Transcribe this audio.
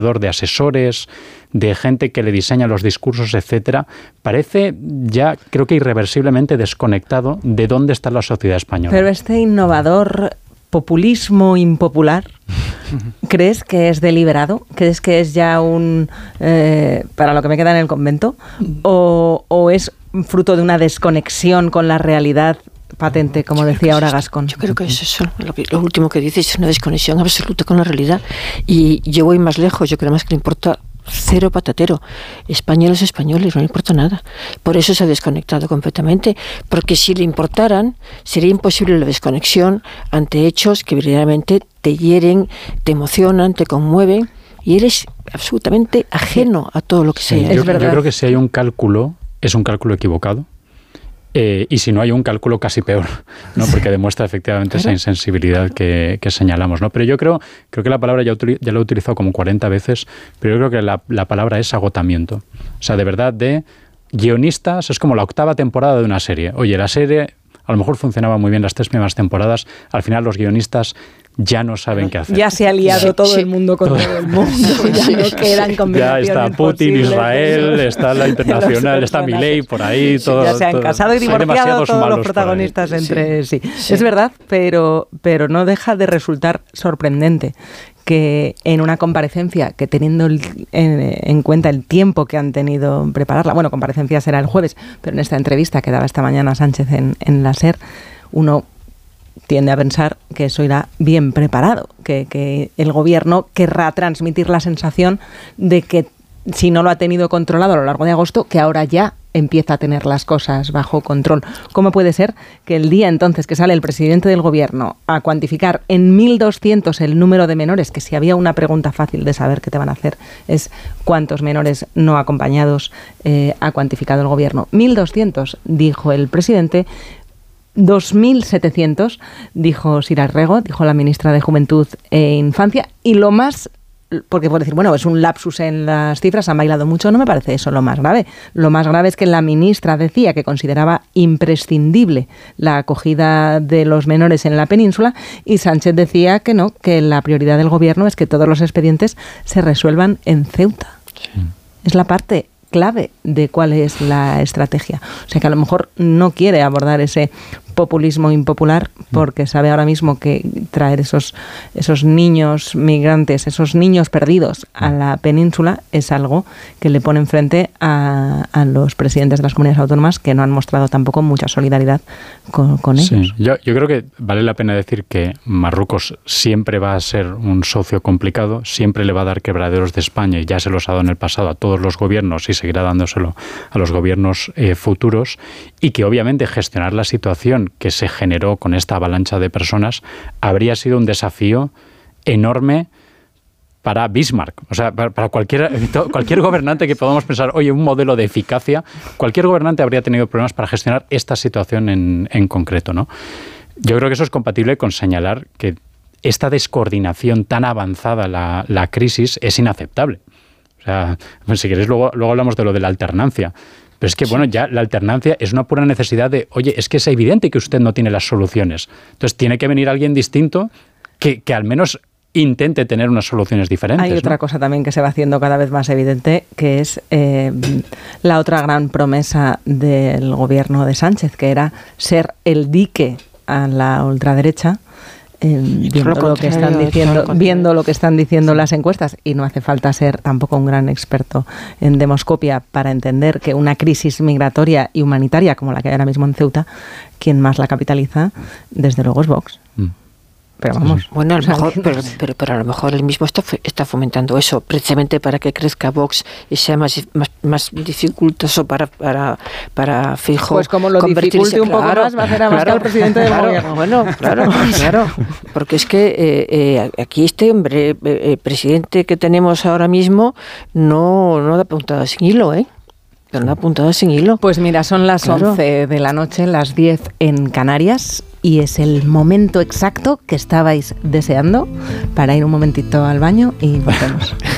de asesores, de gente que le diseña los discursos, etcétera, parece ya, creo que irreversiblemente desconectado de dónde está la sociedad española. Pero este innovador populismo impopular, ¿crees que es deliberado? ¿Crees que es ya para lo que me queda en el convento? ¿O es fruto de una desconexión con la realidad patente, como decía ahora Gascón? Yo creo que es eso. Lo último que dices es una desconexión absoluta con la realidad. Y yo voy más lejos. Yo creo más que le importa cero patatero. Españoles, no le importa nada. Por eso se ha desconectado completamente. Porque si le importaran, sería imposible la desconexión ante hechos que verdaderamente te hieren, te emocionan, te conmueven. Y eres absolutamente ajeno a todo lo que sea. Yo creo que si hay un cálculo, es un cálculo equivocado. Y si no hay un cálculo, casi peor, ¿no? Porque demuestra efectivamente esa insensibilidad que señalamos, ¿no? Pero yo creo que la palabra ya lo he utilizado como 40 veces, pero yo creo que la palabra es agotamiento. O sea, de verdad, de guionistas, es como la 8ª temporada de una serie. Oye, la serie a lo mejor funcionaba muy bien las 3 primeras temporadas, al final los guionistas ya no saben qué hacer. Ya se ha liado todo el mundo con todo el mundo. Ya no quedan combinaciones ya está Putin, posibles. Israel, está la internacional, está Milei por ahí. Todo, ya se han casado y divorciado todos los protagonistas entre sí. Es verdad, pero no deja de resultar sorprendente que en una comparecencia, que teniendo en cuenta el tiempo que han tenido en prepararla, bueno, comparecencia será el jueves, pero en esta entrevista que daba esta mañana Sánchez en la SER, uno tiende a pensar que eso irá bien preparado, que el gobierno querrá transmitir la sensación de que si no lo ha tenido controlado a lo largo de agosto, que ahora ya empieza a tener las cosas bajo control. ¿Cómo puede ser que el día entonces que sale el presidente del gobierno a cuantificar en 1.200 el número de menores, que si había una pregunta fácil de saber qué te van a hacer es cuántos menores no acompañados ha cuantificado el gobierno? 1.200, dijo el presidente. 2.700, dijo Sira Rego, dijo la ministra de Juventud e Infancia, y lo más, porque puedo decir, bueno, es un lapsus en las cifras, han bailado mucho, no me parece eso lo más grave. Lo más grave es que la ministra decía que consideraba imprescindible la acogida de los menores en la península y Sánchez decía que no, que la prioridad del gobierno es que todos los expedientes se resuelvan en Ceuta. Sí. Es la parte clave de cuál es la estrategia. O sea que a lo mejor no quiere abordar ese populismo impopular porque sabe ahora mismo que traer esos niños migrantes, esos niños perdidos a la península es algo que le pone enfrente a los presidentes de las comunidades autónomas que no han mostrado tampoco mucha solidaridad con ellos. Sí. Yo creo que vale la pena decir que Marruecos siempre va a ser un socio complicado, siempre le va a dar quebraderos de España y ya se los ha dado en el pasado a todos los gobiernos y seguirá dándoselo a los gobiernos futuros, y que obviamente gestionar la situación que se generó con esta avalancha de personas habría sido un desafío enorme para Bismarck, o sea, para cualquier gobernante que podamos pensar, oye, un modelo de eficacia, cualquier gobernante habría tenido problemas para gestionar esta situación en concreto, ¿no? Yo creo que eso es compatible con señalar que esta descoordinación tan avanzada, la crisis, es inaceptable. O sea, si queréis, luego hablamos de lo de la alternancia. Pero es que, bueno, ya la alternancia es una pura necesidad de, oye, es que es evidente que usted no tiene las soluciones. Entonces tiene que venir alguien distinto que al menos intente tener unas soluciones diferentes. Hay otra cosa también que se va haciendo cada vez más evidente, que es la otra gran promesa del gobierno de Sánchez, que era ser el dique a la ultraderecha. Viendo lo que están diciendo las encuestas, y no hace falta ser tampoco un gran experto en demoscopia para entender que una crisis migratoria y humanitaria como la que hay ahora mismo en Ceuta, quien más la capitaliza, desde luego es Vox. Pero vamos. Bueno, a lo mejor, pero a lo mejor él mismo está fomentando eso, precisamente para que crezca Vox y sea más dificultoso para Feijóo. Pues como lo dificulte un poco más, va a hacer avanzar al presidente del gobierno. Bueno, claro. Porque es que aquí este hombre, presidente que tenemos ahora mismo, no da puntada sin hilo, ¿eh? Pero no apuntada sin hilo. Pues mira, son las 11 de la noche, las 10 en Canarias, y es el momento exacto que estabais deseando para ir un momentito al baño y volvemos.